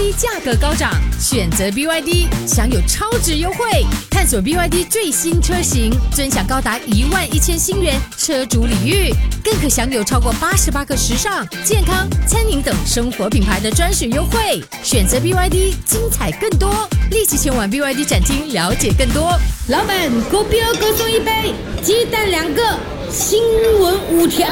COE 价格高涨，选择 BYD 享有超值优惠。探索 BYD 最新车型，尊享高达11000新元车主礼遇，更可享有超过88个时尚、健康、餐饮等生活品牌的专属优惠。选择 BYD， 精彩更多，立即前往 BYD 展厅了解更多。 老板，狗标各送一杯，鸡蛋2个，新闻5条。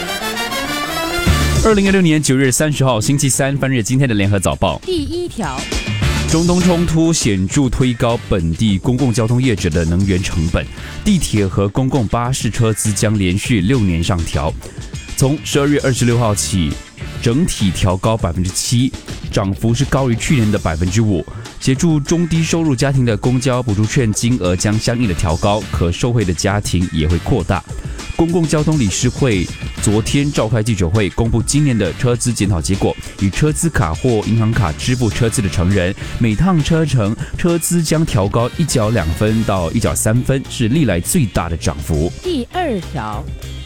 2016年9月30号星期三，翻阅今天的联合早报。 第1条， 中东冲突显著推高本地公共交通业者的能源成本，地铁和公共巴士车资将连续6年上调，从12月26号起，整体调高7%，涨幅是高于去年的5%。协助中低收入家庭的公交补助券金额将相应的调高，可受惠的家庭也会扩大。公共交通理事会昨天召开记者会，公布今年的车资检讨结果，以车资卡或银行卡支付车资的成人，每趟车程车资将调高1角2分到1角3分，是历来最大的涨幅。 第2条，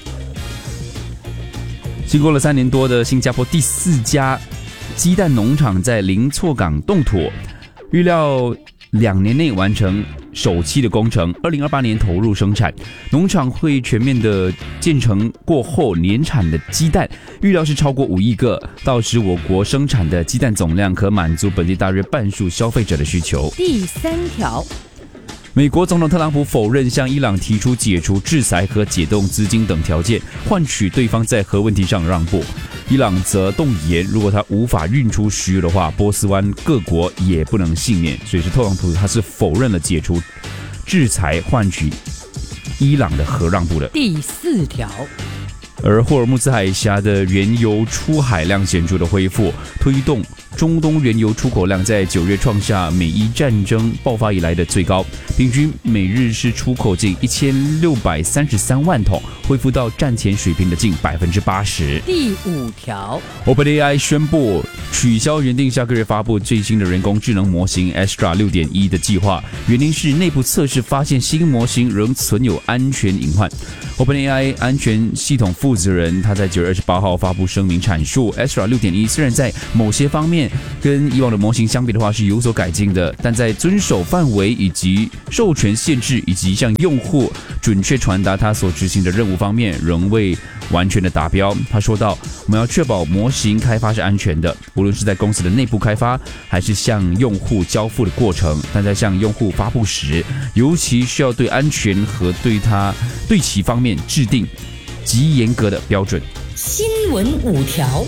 经过了3年多的新加坡第4家鸡蛋农场在林措港动土，预料2年内完成首期的工程，2028年投入生产。农场会全面的建成过后，年产的鸡蛋预料是超过5亿个，到时我国生产的鸡蛋总量可满足本地大约半数消费者的需求。 第3条， 美国总统特朗普否认向伊朗提出解除制裁和解冻资金等条件，换取对方在核问题上让步。伊朗则动言，如果他无法运出石油的话，波斯湾各国也不能幸免。所以是特朗普他是否认了解除制裁换取伊朗的核让步的。 第4条， 而霍尔木兹海峡的原油出海量显著的恢复，推动中东原油出口量在9月创下美伊战争爆发以来的最高，平均每日是出口近1633万桶，恢复到战前水平的近80%。 第5条 ，OpenAI 宣布取消原定下个月发布最新的人工智能模型 Astra 6.1 的计划，原因是内部测试发现新模型仍存有安全隐患。OpenAI 安全系统负责人他在9月28号发布声明阐述 ，Astra 6.1 虽然在某些方面跟以往的模型相比的话是有所改进的，但在遵守范围以及授权限制以及向用户准确传达他所执行的任务方面仍未完全的达标。他说道，我们要确保模型开发是安全的，无论是在公司的内部开发还是向用户交付的过程，但在向用户发布时，尤其需要对安全和对其方面制定极严格的标准。 新闻5条。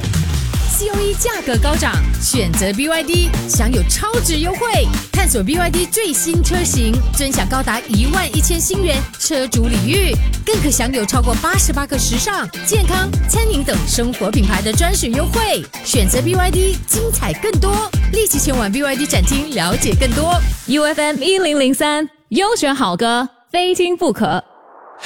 COE 价格高涨，选择 BYD 享有超值优惠。探索 BYD 最新车型，尊享高达11000新元车主礼遇，更可享有超过88个时尚、健康、餐饮等生活品牌的专属优惠。选择 BYD， 精彩更多，立即前往 BYD 展厅了解更多。 UFM 1003，优选好歌，非听不可。